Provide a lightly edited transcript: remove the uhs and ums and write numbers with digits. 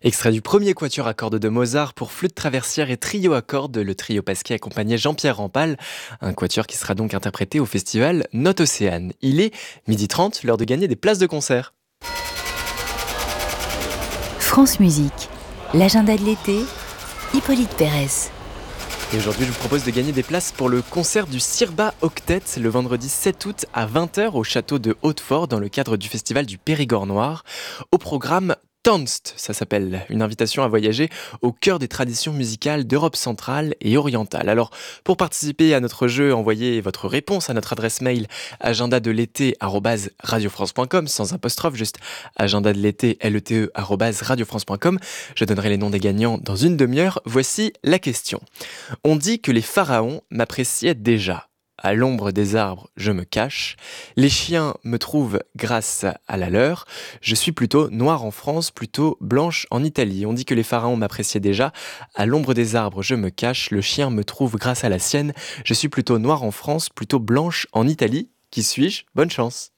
Extrait du premier quatuor à cordes de Mozart pour flûte traversière et trio à cordes, le trio Pasquet accompagnait Jean-Pierre Rampal, un quatuor qui sera donc interprété au festival Note Océane. Il est 12h30, l'heure de gagner des places de concert. France Musique, l'agenda de l'été, Hippolyte Pérez. Et aujourd'hui, je vous propose de gagner des places pour le concert du Sirba Octet le vendredi 7 août à 20h au château de Hautefort dans le cadre du festival du Périgord Noir. Au programme Tanzt, ça s'appelle, une invitation à voyager au cœur des traditions musicales d'Europe centrale et orientale. Alors, pour participer à notre jeu, envoyez votre réponse à notre adresse mail agendadelété@radiofrance.com sans apostrophe, juste agendadelété @radiofrance.com. Je donnerai les noms des gagnants dans une demi-heure. Voici la question. On dit que les pharaons m'appréciaient déjà. À l'ombre des arbres, je me cache. Les chiens me trouvent grâce à la leur. Je suis plutôt noire en France, plutôt blanche en Italie. On dit que les pharaons m'appréciaient déjà. À l'ombre des arbres, je me cache. Le chien me trouve grâce à la sienne. Je suis plutôt noire en France, plutôt blanche en Italie. Qui suis-je ? Bonne chance.